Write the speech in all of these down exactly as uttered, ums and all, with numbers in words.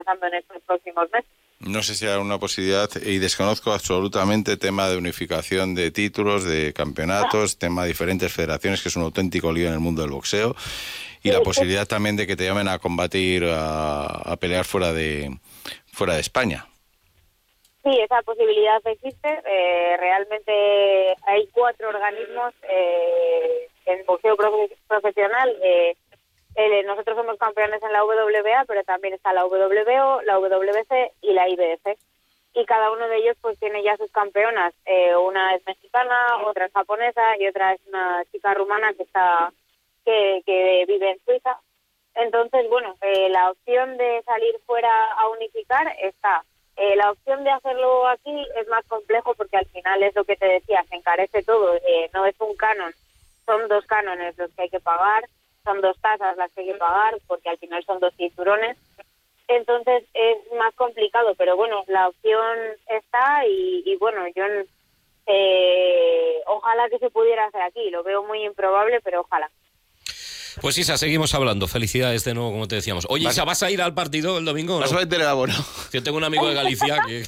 pasando en estos próximos meses. No sé si hay una posibilidad, y desconozco absolutamente tema de unificación de títulos, de campeonatos, tema de diferentes federaciones, que es un auténtico lío en el mundo del boxeo, y la posibilidad también de que te llamen a combatir, a, a pelear fuera de fuera de España. Sí, esa posibilidad existe. Eh, realmente hay cuatro organismos eh, en boxeo profe- profesional. Eh, eh, nosotros somos campeones en la W B A, pero también está la W B O, la W B C y la I B F. Y cada uno de ellos pues tiene ya sus campeonas. Eh, una es mexicana, otra es japonesa y otra es una chica rumana que está que, que vive en Suiza. Entonces, bueno, eh, la opción de salir fuera a unificar está. Eh, la opción de hacerlo aquí es más complejo porque al final es lo que te decía, se encarece todo. Eh, no es un canon, son dos cánones los que hay que pagar, son dos tasas las que hay que pagar porque al final son dos cinturones. Entonces es más complicado, pero bueno, la opción está y, y bueno, yo eh, ojalá que se pudiera hacer aquí. Lo veo muy improbable, pero ojalá. Pues Isa, seguimos hablando. Felicidades de nuevo, como te decíamos. Oye, Isa, ¿vas a ir al partido el domingo? ¿No? Vas a meter el abono. Yo tengo un amigo de Galicia que...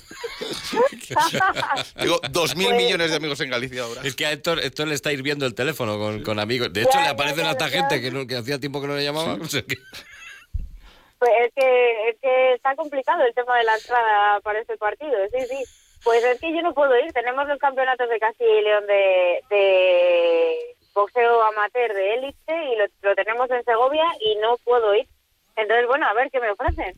Tengo dos mil Pues... millones de amigos en Galicia ahora. Es que a Héctor, Héctor le está hirviendo el teléfono con, con amigos. De hecho, ya, le aparecen hasta gente que, no, que hacía tiempo que no le llamaba. O sea que... Pues es que, es que está complicado el tema de la entrada para este partido, sí, sí. Pues es que yo no puedo ir. Tenemos los campeonatos de Castilla y León de... de... boxeo amateur de élite y lo, lo tenemos en Segovia y no puedo ir. Entonces, bueno, a ver qué me ofrecen.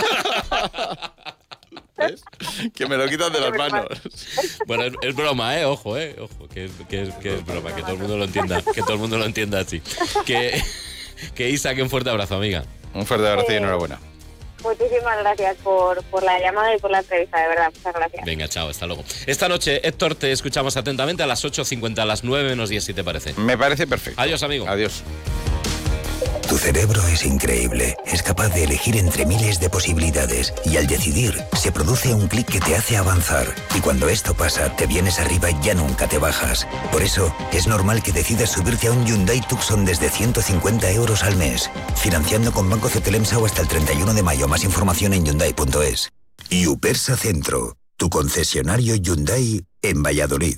¿Ves? Que me lo quitan de las manos. Bueno, es, es broma, ¿eh? Ojo, ¿eh? Ojo, que, que, es, que es broma, que todo el mundo lo entienda, que todo el mundo lo entienda así. Que, que Isa, que un fuerte abrazo, amiga. Un fuerte abrazo eh, y enhorabuena. Muchísimas gracias por, por la llamada y por la entrevista, de verdad, muchas gracias. Venga, chao, hasta luego. Esta noche, Héctor, te escuchamos atentamente a las ocho cincuenta, a las nueve menos diez, si te parece. Me parece perfecto. Adiós, amigo. Adiós. Tu cerebro es increíble, es capaz de elegir entre miles de posibilidades y al decidir se produce un clic que te hace avanzar y cuando esto pasa te vienes arriba y ya nunca te bajas. Por eso es normal que decidas subirte a un Hyundai Tucson desde ciento cincuenta euros al mes, financiando con Banco Cetelemsa hasta el treinta y uno de mayo. Más información en Hyundai punto es. Yupersa Centro, tu concesionario Hyundai en Valladolid.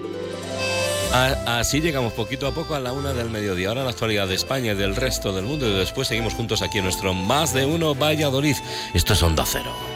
Así llegamos poquito a poco a la una del mediodía. Ahora la actualidad de España y del resto del mundo y después seguimos juntos aquí en nuestro Más de Uno Valladolid. Esto es Onda Cero.